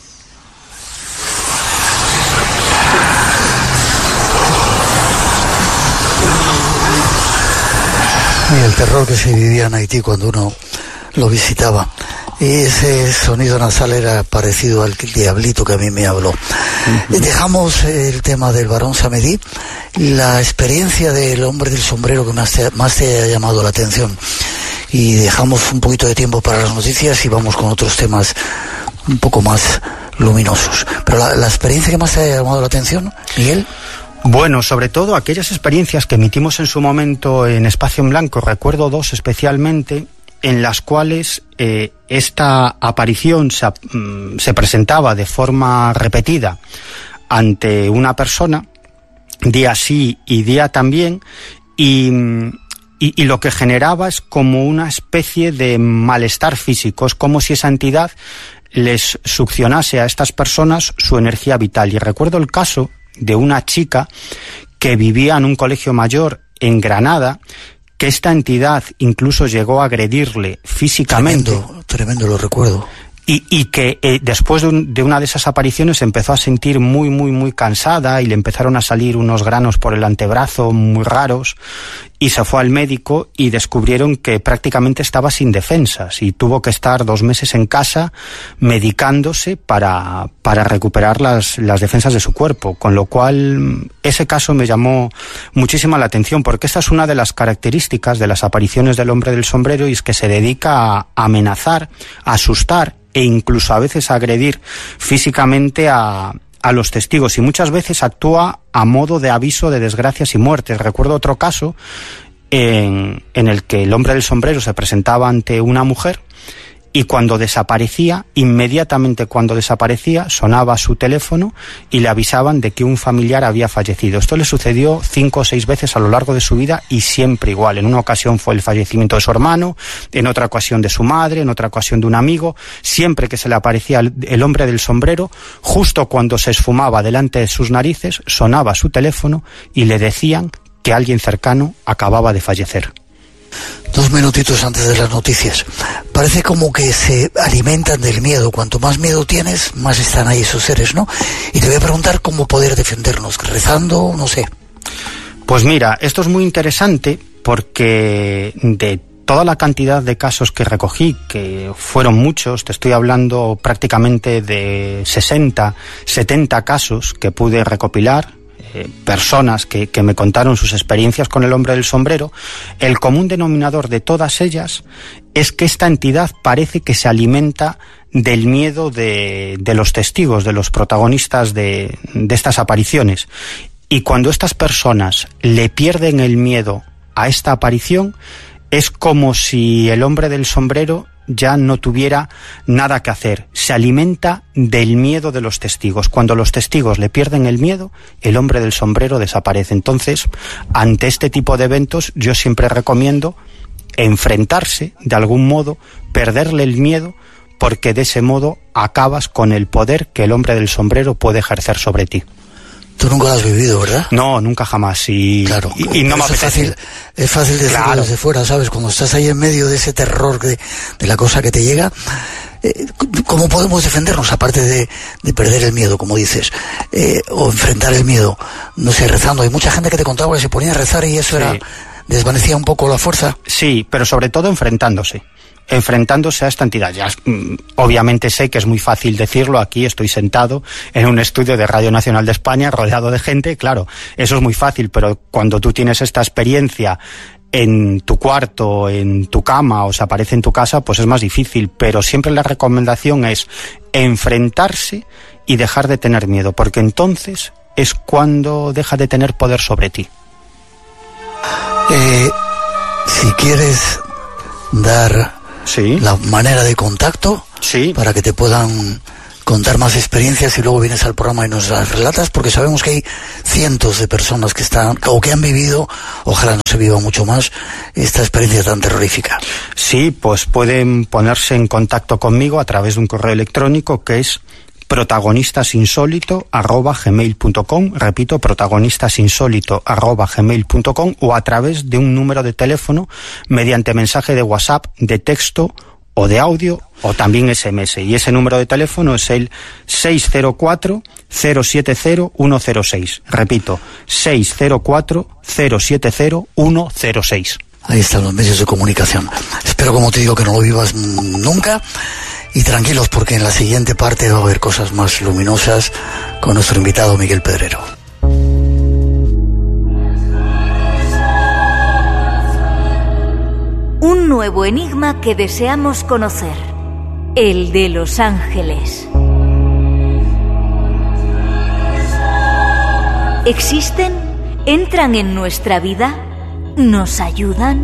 Y el terror que se vivía en Haití cuando uno lo visitaba. Y ese sonido nasal era parecido al diablito que a mí me habló. Uh-huh. Dejamos el tema del Barón Samedi, la experiencia del hombre del sombrero que más te, más te ha llamado la atención. Y dejamos un poquito de tiempo para las noticias y vamos con otros temas un poco más luminosos. Pero la, la experiencia que más te ha llamado la atención, Miguel. Bueno, sobre todo aquellas experiencias que emitimos en su momento en Espacio en Blanco, recuerdo dos especialmente, en las cuales eh, esta aparición se, mm, se presentaba de forma repetida ante una persona, día sí y día también, y, y, y lo que generaba es como una especie de malestar físico, es como si esa entidad les succionase a estas personas su energía vital. Y recuerdo el caso de una chica que vivía en un colegio mayor en Granada, que esta entidad incluso llegó a agredirle físicamente. Tremendo, tremendo, lo recuerdo. Y, y que eh, después de, un, de una de esas apariciones se empezó a sentir muy, muy, muy cansada y le empezaron a salir unos granos por el antebrazo muy raros y se fue al médico y descubrieron que prácticamente estaba sin defensas y tuvo que estar dos meses en casa medicándose para, para recuperar las, las defensas de su cuerpo, con lo cual ese caso me llamó muchísimo la atención porque esta es una de las características de las apariciones del hombre del sombrero y es que se dedica a amenazar, a asustar e incluso a veces a agredir físicamente a, a los testigos y muchas veces actúa a modo de aviso de desgracias y muertes. Recuerdo otro caso en, en el que el hombre del sombrero se presentaba ante una mujer y cuando desaparecía, inmediatamente cuando desaparecía, sonaba su teléfono y le avisaban de que un familiar había fallecido. Esto le sucedió cinco o seis veces a lo largo de su vida y siempre igual. En una ocasión fue el fallecimiento de su hermano, en otra ocasión de su madre, en otra ocasión de un amigo. Siempre que se le aparecía el hombre del sombrero, justo cuando se esfumaba delante de sus narices, sonaba su teléfono y le decían que alguien cercano acababa de fallecer. Dos minutitos antes de las noticias. Parece como que se alimentan del miedo. Cuanto más miedo tienes, más están ahí esos seres, ¿no? Y te voy a preguntar cómo poder defendernos. ¿Rezando? No sé. Pues mira, esto es muy interesante porque de toda la cantidad de casos que recogí, que fueron muchos, te estoy hablando prácticamente de sesenta, setenta casos que pude recopilar, Eh, personas que, que me contaron sus experiencias con el hombre del sombrero, el común denominador de todas ellas es que esta entidad parece que se alimenta del miedo de, de los testigos, de los protagonistas de, de estas apariciones. Y cuando estas personas le pierden el miedo a esta aparición, es como si el hombre del sombrero ya no tuviera nada que hacer. Se alimenta del miedo de los testigos. Cuando los testigos le pierden el miedo, el hombre del sombrero desaparece. Entonces, ante este tipo de eventos, yo siempre recomiendo enfrentarse de algún modo, perderle el miedo, porque de ese modo acabas con el poder que el hombre del sombrero puede ejercer sobre ti. Tú nunca lo has vivido, ¿verdad? No, nunca jamás. Y, claro, y, y no me apetece. Es fácil, es fácil decirlo claro. Desde fuera, ¿sabes? Cuando estás ahí en medio de ese terror de, de la cosa que te llega, eh, ¿cómo podemos defendernos? Aparte de, de perder el miedo, como dices, eh, o enfrentar el miedo, no sé, rezando. Hay mucha gente que te contaba que se ponía a rezar y eso sí. era... desvanecía un poco la fuerza. Sí, pero sobre todo enfrentándose. enfrentándose a esta entidad. Ya, obviamente sé que es muy fácil decirlo, aquí estoy sentado en un estudio de Radio Nacional de España, rodeado de gente, claro, eso es muy fácil, pero cuando tú tienes esta experiencia en tu cuarto, en tu cama, o se aparece en tu casa, pues es más difícil, pero siempre la recomendación es enfrentarse y dejar de tener miedo, porque entonces es cuando deja de tener poder sobre ti. Eh, si quieres dar sí. la manera de contacto sí. para que te puedan contar más experiencias y luego vienes al programa y nos las relatas, porque sabemos que hay cientos de personas que están o que han vivido, ojalá no se viva mucho más, esta experiencia tan terrorífica. Sí, pues pueden ponerse en contacto conmigo a través de un correo electrónico que es protagonistasinsólito arroba gmail punto com, repito, protagonistasinsólito arroba gmail punto com, o a través de un número de teléfono mediante mensaje de WhatsApp, de texto o de audio, o también S M S, y ese número de teléfono es el seis cero cuatro, cero siete cero, uno cero seis. Repito, seis cero cuatro, cero siete cero, uno cero seis. Ahí están los medios de comunicación. Espero, como te digo, que no lo vivas nunca, y tranquilos, porque en la siguiente parte va a haber cosas más luminosas con nuestro invitado Miguel Pedrero. Un nuevo enigma que deseamos conocer, el de Los Ángeles. ¿Existen? ¿Entran en nuestra vida? ¿Nos ayudan?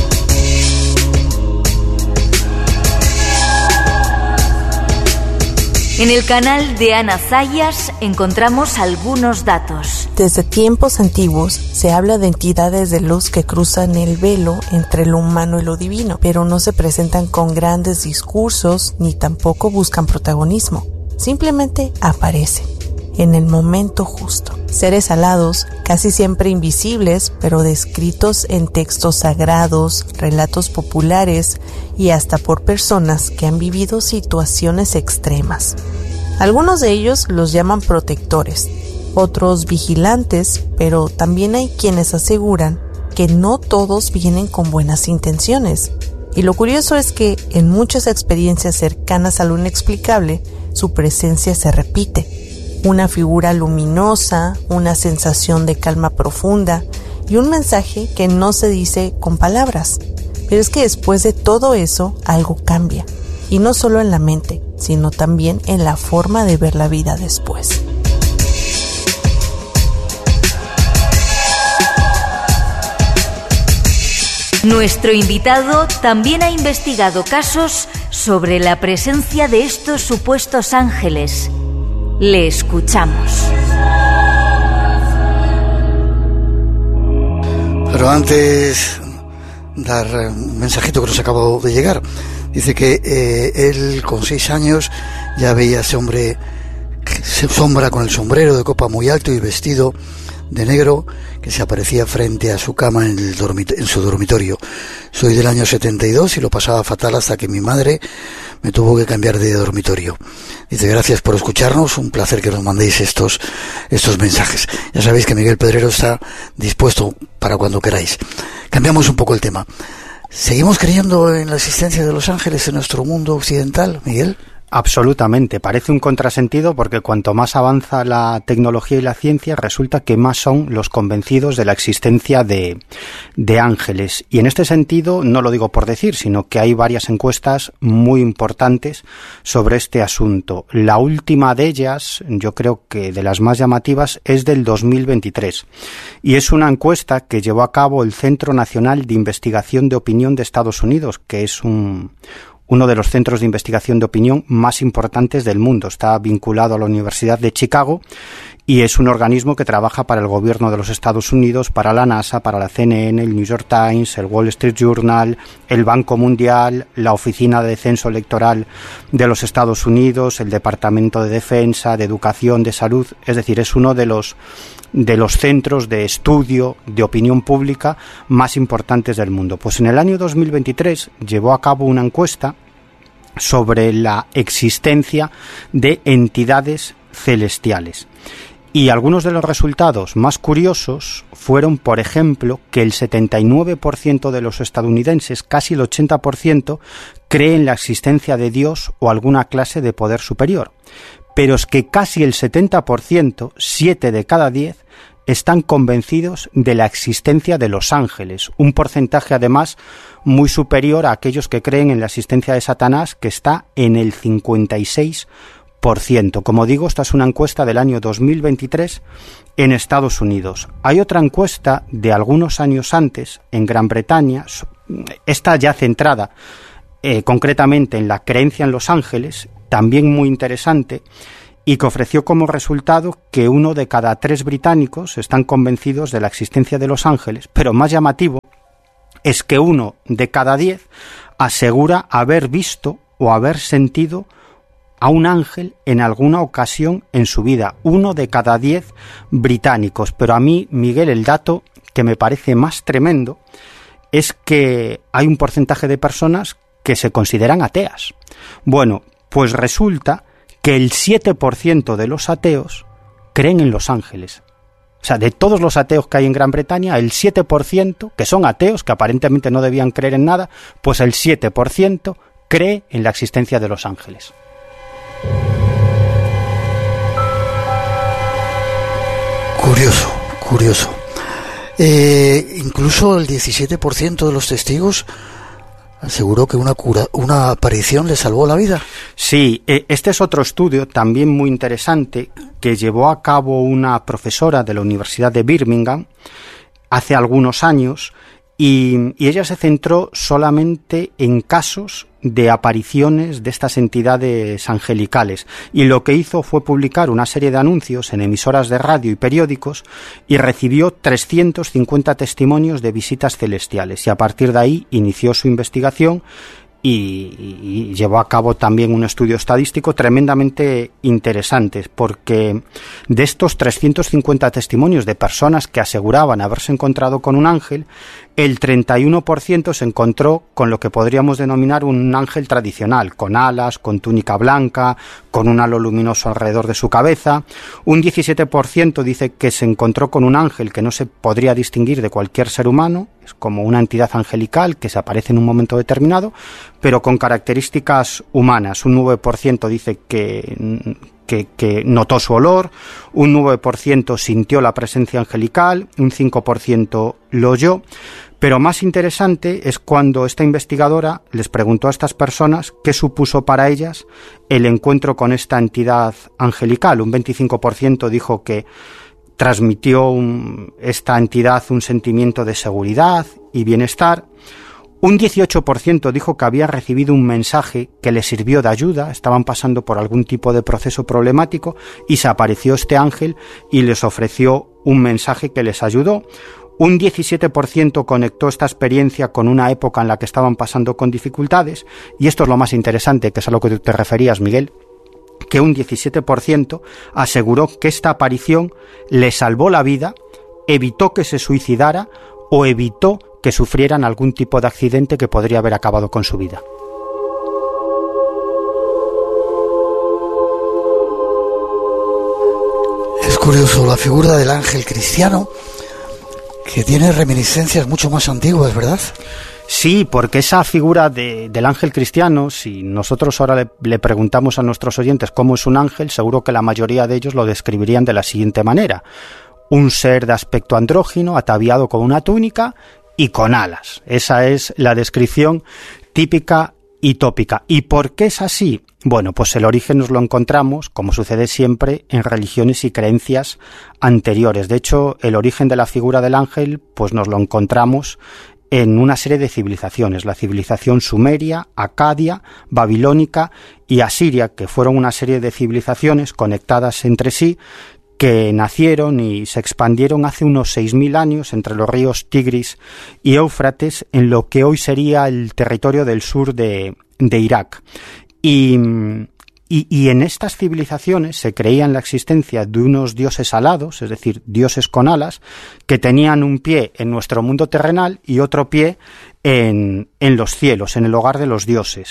En el canal de Ana Zayas encontramos algunos datos. Desde tiempos antiguos se habla de entidades de luz que cruzan el velo entre lo humano y lo divino, pero no se presentan con grandes discursos ni tampoco buscan protagonismo. Simplemente aparecen en el momento justo. Seres alados, casi siempre invisibles, pero descritos en textos sagrados, relatos populares y hasta por personas que han vivido situaciones extremas. Algunos de ellos los llaman protectores, otros vigilantes, pero también hay quienes aseguran que no todos vienen con buenas intenciones. Y lo curioso es que en muchas experiencias cercanas a lo inexplicable, su presencia se repite. Una figura luminosa, una sensación de calma profunda y un mensaje que no se dice con palabras. Pero es que después de todo eso, algo cambia. Y no solo en la mente, sino también en la forma de ver la vida después. Nuestro invitado también ha investigado casos sobre la presencia de estos supuestos ángeles. Le escuchamos. Pero antes, dar un mensajito que nos acabó de llegar. Dice que eh, él con seis años ya veía a ese hombre, se sombra con el sombrero de copa muy alto y vestido de negro, que se aparecía frente a su cama en, el dormit- en su dormitorio. Soy del año setenta y dos y lo pasaba fatal hasta que mi madre me tuvo que cambiar de dormitorio. Dice, gracias por escucharnos, un placer que nos mandéis estos, estos mensajes. Ya sabéis que Miguel Pedrero está dispuesto para cuando queráis. Cambiamos un poco el tema. ¿Seguimos creyendo en la existencia de los ángeles en nuestro mundo occidental, Miguel? Absolutamente, parece un contrasentido porque cuanto más avanza la tecnología y la ciencia, resulta que más son los convencidos de la existencia de, de ángeles. Y en este sentido, no lo digo por decir, sino que hay varias encuestas muy importantes sobre este asunto. La última de ellas, yo creo que de las más llamativas, es del dos mil veintitrés. Y es una encuesta que llevó a cabo el Centro Nacional de Investigación de Opinión de Estados Unidos, que es un... uno de los centros de investigación de opinión más importantes del mundo. Está vinculado a la Universidad de Chicago y es un organismo que trabaja para el gobierno de los Estados Unidos, para la NASA, para la C N N, el New York Times, el Wall Street Journal, el Banco Mundial, la Oficina de Censo Electoral de los Estados Unidos, el Departamento de Defensa, de Educación, de Salud. Es decir, es uno de los de los centros de estudio de opinión pública más importantes del mundo. Pues en el año dos mil veintitrés llevó a cabo una encuesta sobre la existencia de entidades celestiales. Y algunos de los resultados más curiosos fueron, por ejemplo, que el setenta y nueve por ciento de los estadounidenses, casi el ochenta por ciento, cree en la existencia de Dios o alguna clase de poder superior. Pero es que casi el setenta por ciento, siete de cada diez, están convencidos de la existencia de los ángeles, un porcentaje además muy superior a aquellos que creen en la existencia de Satanás, que está en el cincuenta y seis por ciento. Por ciento. Como digo, esta es una encuesta del año dos mil veintitrés en Estados Unidos. Hay otra encuesta de algunos años antes en Gran Bretaña, esta ya centrada eh, concretamente en la creencia en los ángeles, también muy interesante, y que ofreció como resultado que uno de cada tres británicos están convencidos de la existencia de los ángeles, pero más llamativo es que uno de cada diez asegura haber visto o haber sentido a un ángel en alguna ocasión en su vida, uno de cada diez británicos. Pero a mí, Miguel, el dato que me parece más tremendo es que hay un porcentaje de personas que se consideran ateas. Bueno, pues resulta que el siete por ciento de los ateos creen en los ángeles. O sea, de todos los ateos que hay en Gran Bretaña, el siete por ciento, que son ateos, que aparentemente no debían creer en nada, pues el siete por ciento cree en la existencia de los ángeles. Curioso, curioso. Eh, incluso el diecisiete por ciento de los testigos aseguró que una cura, una aparición le salvó la vida. Sí, este es otro estudio también muy interesante que llevó a cabo una profesora de la Universidad de Birmingham hace algunos años, y, y ella se centró solamente en casos de apariciones de estas entidades angelicales, y lo que hizo fue publicar una serie de anuncios en emisoras de radio y periódicos, y recibió trescientos cincuenta testimonios de visitas celestiales, y a partir de ahí inició su investigación y, y llevó a cabo también un estudio estadístico tremendamente interesante, porque de estos trescientos cincuenta testimonios de personas que aseguraban haberse encontrado con un ángel, el treinta y uno por ciento se encontró con lo que podríamos denominar un ángel tradicional, con alas, con túnica blanca, con un halo luminoso alrededor de su cabeza. Un diecisiete por ciento dice que se encontró con un ángel que no se podría distinguir de cualquier ser humano, es como una entidad angelical que se aparece en un momento determinado, pero con características humanas. Un nueve por ciento dice que... Que, que notó su olor, un nueve por ciento sintió la presencia angelical, un cinco por ciento lo oyó, pero más interesante es cuando esta investigadora les preguntó a estas personas qué supuso para ellas el encuentro con esta entidad angelical. Un veinticinco por ciento dijo que transmitió un, esta entidad un sentimiento de seguridad y bienestar. Un dieciocho por ciento dijo que había recibido un mensaje que les sirvió de ayuda, estaban pasando por algún tipo de proceso problemático y se apareció este ángel y les ofreció un mensaje que les ayudó. Un diecisiete por ciento conectó esta experiencia con una época en la que estaban pasando con dificultades, y esto es lo más interesante, que es a lo que tú te referías, Miguel, que un diecisiete por ciento aseguró que esta aparición le salvó la vida, evitó que se suicidara o evitó que sufrieran algún tipo de accidente que podría haber acabado con su vida. Es curioso la figura del ángel cristiano, que tiene reminiscencias mucho más antiguas, ¿verdad? Sí, porque esa figura de, del ángel cristiano, si nosotros ahora le, le preguntamos a nuestros oyentes cómo es un ángel, seguro que la mayoría de ellos lo describirían de la siguiente manera: un ser de aspecto andrógino, ataviado con una túnica y con alas. Esa es la descripción típica y tópica. ¿Y por qué es así? Bueno, pues el origen nos lo encontramos, como sucede siempre, en religiones y creencias anteriores. De hecho, el origen de la figura del ángel, pues nos lo encontramos en una serie de civilizaciones: la civilización sumeria, acadia, babilónica y asiria, que fueron una serie de civilizaciones conectadas entre sí, que nacieron y se expandieron hace unos seis mil años entre los ríos Tigris y Éufrates, en lo que hoy sería el territorio del sur de, de Irak. Y, y, y en estas civilizaciones se creía en la existencia de unos dioses alados, es decir, dioses con alas, que tenían un pie en nuestro mundo terrenal y otro pie en, en los cielos, en el hogar de los dioses.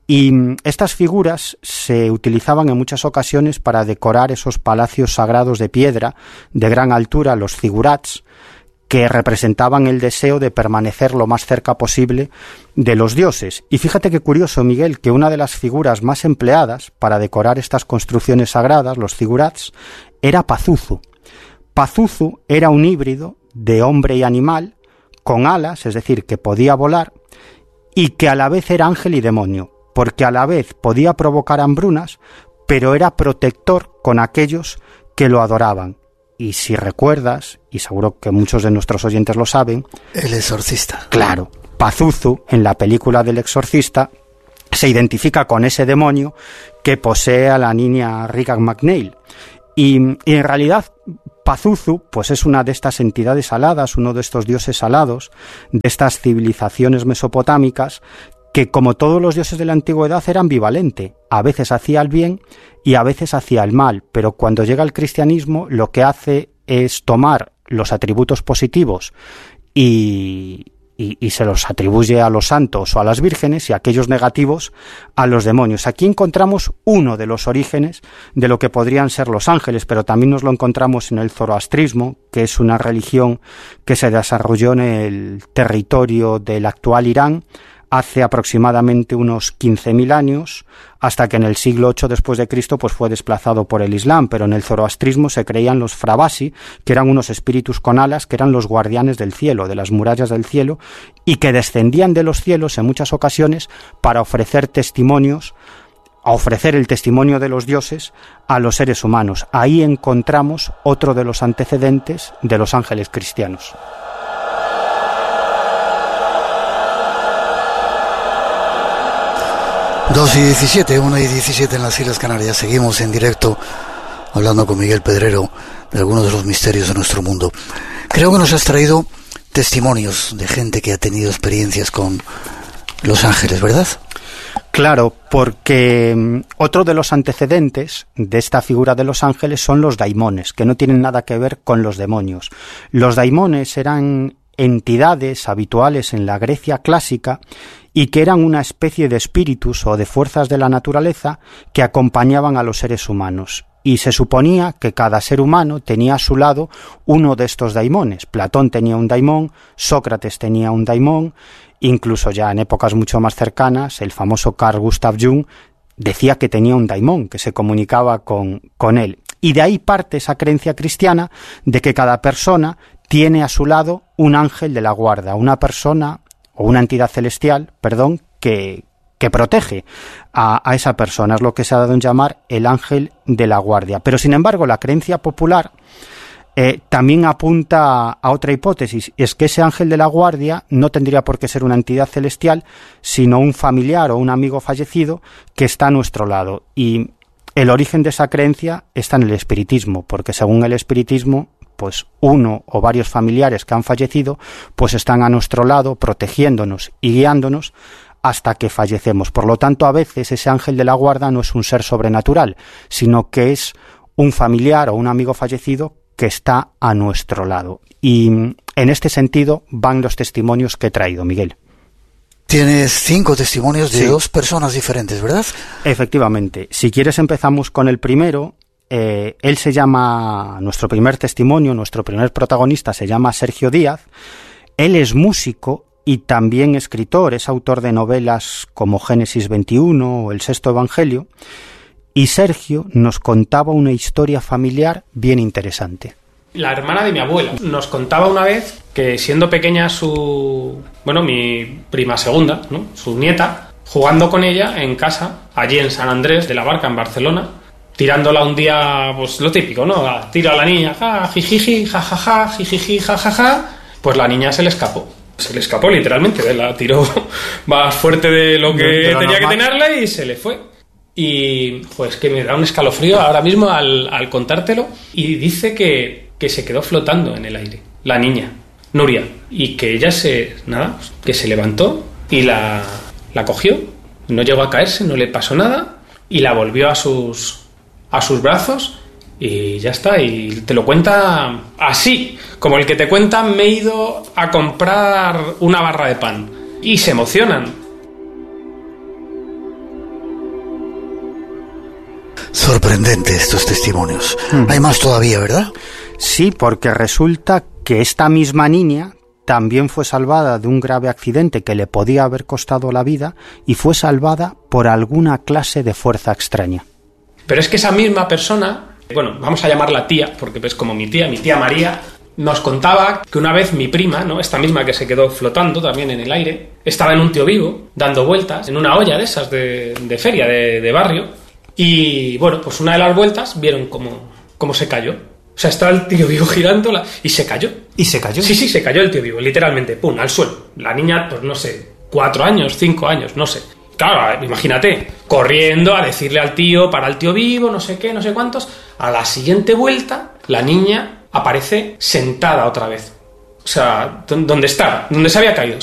Y estas figuras se utilizaban en muchas ocasiones para decorar esos palacios sagrados de piedra de gran altura, los zigurats, que representaban el deseo de permanecer lo más cerca posible de los dioses. Y fíjate qué curioso, Miguel, que una de las figuras más empleadas para decorar estas construcciones sagradas, los zigurats, era Pazuzu. Pazuzu era un híbrido de hombre y animal, con alas, es decir, que podía volar, y que a la vez era ángel y demonio, porque a la vez podía provocar hambrunas, pero era protector con aquellos que lo adoraban. Y si recuerdas, y seguro que muchos de nuestros oyentes lo saben... El exorcista. Claro, Pazuzu, en la película del exorcista, se identifica con ese demonio que posee a la niña Regan McNeil. Y, y en realidad Pazuzu pues es una de estas entidades aladas, uno de estos dioses alados, de estas civilizaciones mesopotámicas, que como todos los dioses de la antigüedad era ambivalente, a veces hacía el bien y a veces hacía el mal, pero cuando llega el cristianismo lo que hace es tomar los atributos positivos y, y, y se los atribuye a los santos o a las vírgenes, y aquellos negativos a los demonios. Aquí encontramos uno de los orígenes de lo que podrían ser los ángeles, pero también nos lo encontramos en el zoroastrismo, que es una religión que se desarrolló en el territorio del actual Irán hace aproximadamente unos quince mil años, hasta que en el siglo ocho después de Cristo pues fue desplazado por el Islam. Pero en el zoroastrismo se creían los frabasi, que eran unos espíritus con alas, que eran los guardianes del cielo, de las murallas del cielo, y que descendían de los cielos en muchas ocasiones para ofrecer testimonios, a ofrecer el testimonio de los dioses a los seres humanos. Ahí encontramos otro de los antecedentes de los ángeles cristianos. Dos y diecisiete, una y diecisiete en las Islas Canarias. Seguimos en directo hablando con Miguel Pedrero de algunos de los misterios de nuestro mundo. Creo que nos has traído testimonios de gente que ha tenido experiencias con los ángeles, ¿verdad? Claro, porque otro de los antecedentes de esta figura de los ángeles son los daimones, que no tienen nada que ver con los demonios. Los daimones eran entidades habituales en la Grecia clásica y que eran una especie de espíritus o de fuerzas de la naturaleza que acompañaban a los seres humanos. Y se suponía que cada ser humano tenía a su lado uno de estos daimones. Platón tenía un daimón, Sócrates tenía un daimón, incluso ya en épocas mucho más cercanas, el famoso Carl Gustav Jung decía que tenía un daimón, que se comunicaba con, con él. Y de ahí parte esa creencia cristiana de que cada persona tiene a su lado un ángel de la guarda, una persona o una entidad celestial, perdón, que, que protege a, a esa persona. Es lo que se ha dado en llamar el ángel de la guardia. Pero sin embargo, la creencia popular eh, también apunta a, a otra hipótesis, y es que ese ángel de la guardia no tendría por qué ser una entidad celestial, sino un familiar o un amigo fallecido que está a nuestro lado. Y el origen de esa creencia está en el espiritismo, porque según el espiritismo, pues uno o varios familiares que han fallecido, pues están a nuestro lado, protegiéndonos y guiándonos hasta que fallecemos. Por lo tanto, a veces ese ángel de la guarda no es un ser sobrenatural, sino que es un familiar o un amigo fallecido que está a nuestro lado. Y en este sentido van los testimonios que he traído, Miguel. Tienes cinco testimonios de sí. dos personas diferentes, ¿verdad? Efectivamente. Si quieres empezamos con el primero. Eh, él se llama, nuestro primer testimonio, nuestro primer protagonista se llama Sergio Díaz. Él es músico y también escritor, es autor de novelas como Génesis veintiuno o El Sexto Evangelio. Y Sergio nos contaba una historia familiar bien interesante. La hermana de mi abuela nos contaba una vez que siendo pequeña su, bueno, mi prima segunda, ¿no?, su nieta, jugando con ella en casa, allí en San Andrés de la Barca, en Barcelona, tirándola un día, pues lo típico, ¿no? Tira a la niña, ja, jijiji, jajaja, jijiji, jajaja. Pues la niña se le escapó. Se le escapó literalmente, la tiró más fuerte de lo que de, de lo tenía normal. Que tenerla y se le fue. Y pues que me da un escalofrío ahora mismo al, al contártelo. Y dice que, que se quedó flotando en el aire, la niña, Nuria. Y que ella se, nada, que se levantó y la, la cogió. No llegó a caerse, no le pasó nada. Y la volvió a sus... a sus brazos y ya está, y te lo cuenta así, como el que te cuenta me he ido a comprar una barra de pan, y se emocionan. Sorprendente estos testimonios. Mm. Hay más todavía, ¿verdad? Sí, porque resulta que esta misma niña también fue salvada de un grave accidente que le podía haber costado la vida y fue salvada por alguna clase de fuerza extraña. Pero es que esa misma persona, bueno, vamos a llamarla tía, porque es como mi tía, mi tía María, nos contaba que una vez mi prima, ¿no?, esta misma que se quedó flotando también en el aire, estaba en un tío vivo, dando vueltas en una olla de esas de, de feria, de, de barrio. Y bueno, pues una de las vueltas vieron cómo, cómo se cayó. O sea, estaba el tío vivo girando la... y se cayó. ¿Y se cayó? Sí, sí, se cayó el tío vivo, literalmente, pum, al suelo. La niña, pues no sé, cuatro años, cinco años, no sé. Claro, imagínate, corriendo a decirle al tío, para el tío vivo, no sé qué, no sé cuántos. A la siguiente vuelta, la niña aparece sentada otra vez. O sea, ¿dónde está? ¿Dónde se había caído?